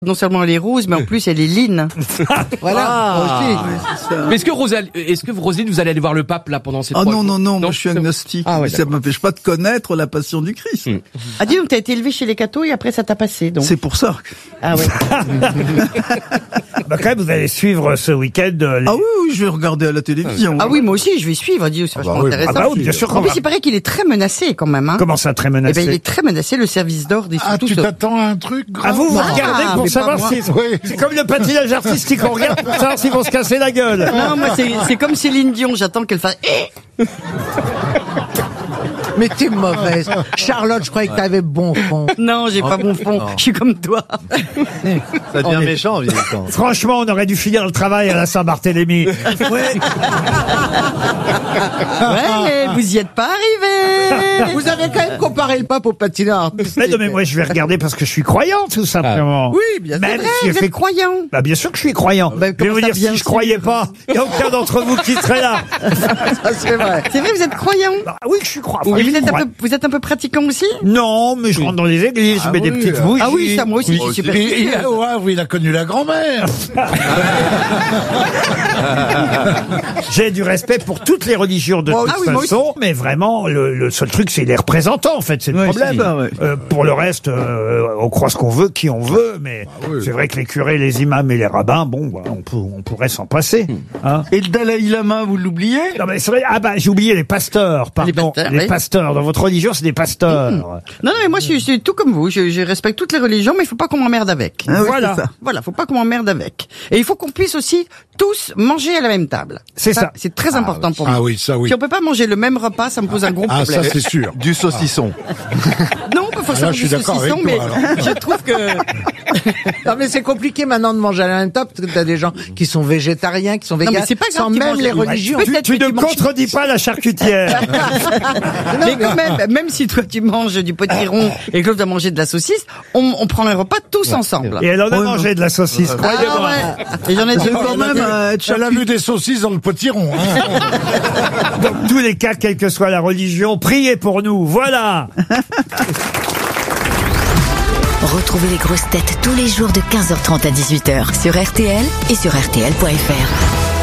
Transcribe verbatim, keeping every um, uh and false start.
Non seulement elle est rose, mais en plus elle est line. Voilà. Ah. Aussi. Mais est-ce que Rosal, est-ce que Roselyne, vous allez aller voir le pape là pendant ces Ah trois non, jours non, non, moi je suis agnostique. Ah ouais, ça m'empêche pas de connaître la passion du Christ. Mmh. Ah dis donc, t'as été élevé chez les cathos et après ça t'a passé, donc. C'est pour ça. Ah ouais. Bah quand même, vous allez suivre ce week-end. euh, les- Ah oui, oui, je vais regarder à la télévision. Ah oui, moi aussi, je vais suivre. Dis, c'est vachement bah oui. intéressant. Ah bah oui, bien sûr. En qu'on plus, va- il paraît qu'il est très menacé quand même. Hein. Comment ça, très Eh menacé? ben, il est très menacé, le service d'ordre. Ah, tu t'attends à un truc grave? Ah vous, vous Ah, regardez pour mais savoir pas moi. si... C'est comme le patinage artistique, on regarde pour savoir s'ils vont se casser la gueule. Non, moi, c'est, c'est comme Céline Dion. J'attends qu'elle fasse. Eh Mais t'es mauvaise. Charlotte, je croyais que t'avais bon fond. non, j'ai pas bon fond. Je suis comme toi. Ça devient méchant, vieillissant. Franchement, on aurait dû finir le travail à la Saint-Barthélemy. Ouais. Ouais, vous y êtes pas arrivé. Vous avez quand même comparé le pape au patineur. Mais non, mais moi, je vais regarder parce que je suis croyant, tout simplement. Oui, bien sûr. Même C'est vrai, si vous fait- êtes croyant. Bah, bien sûr que je suis croyant. Bah, je vais comment vous ça, dire, bien si je sûr croyais pas, il n'y a aucun d'entre vous qui serait là. C'est vrai. C'est vrai, vous êtes croyant. Bah, oui, je suis croyant. Et vous êtes, un peu, vous êtes un peu pratiquant aussi? Non, mais je rentre dans les églises, je mets des oui, petites euh, bougies. Ah oui, ça, moi aussi, je suis super. Et, et au Havre, il a connu la grand-mère. J'ai du respect pour toutes les religions de Moi toute aussi. Ah oui, moi façon, mais vraiment, le, le seul truc, c'est les représentants, en fait, c'est le Ouais, problème. c'est ça, ouais. Euh, pour le reste, euh, on croit ce qu'on veut, qui on veut, mais oui. c'est vrai que les curés, les imams et les rabbins, bon, voilà, on, peut, on pourrait s'en passer. Hein. Et le Dalai Lama, vous l'oubliez? Non, mais c'est vrai, ah bah, j'ai oublié les pasteurs, pardon. pasteurs, oui. pasteurs. Dans votre religion, c'est des pasteurs. Non, non, mais moi, je suis, je suis tout comme vous. Je, je respecte toutes les religions, mais il faut pas qu'on m'emmerde avec. Ah oui, Voilà. c'est ça. Voilà, faut pas qu'on m'emmerde avec. Et il faut qu'on puisse aussi tous manger à la même table. C'est ça. C'est très important pour moi. Ah oui, ça oui. Si on peut pas manger le même repas, ça me pose un gros Ah, problème. ça c'est sûr. Du saucisson. Non, pas forcément Ah, là, je suis du d'accord saucisson, avec mais toi, alors. je trouve que Non, mais c'est compliqué maintenant de manger à la même table parce que t'as des gens qui sont végétariens, qui sont mais véganes, c'est pas grave sans qu'ils même mangent- les Ouais, religions. tu- Tu, Peut-être tu que ne tu manges- contredis pas la charcutière. mais quand même, même si toi tu manges du potiron et que l'autre a mangé de la saucisse, on, on prend un repas tous ensemble. Et elle en a Ouais, mangé non. de la saucisse, Ah croyez-moi. ouais. Et j'en ai C'est deux quand même euh, être Elle a vu des saucisses dans le potiron. Hein. Dans tous les cas, quelle que soit la religion, priez pour nous. Voilà. Retrouvez les grosses têtes tous les jours de quinze heures trente à dix-huit heures sur R T L et sur R T L point F R.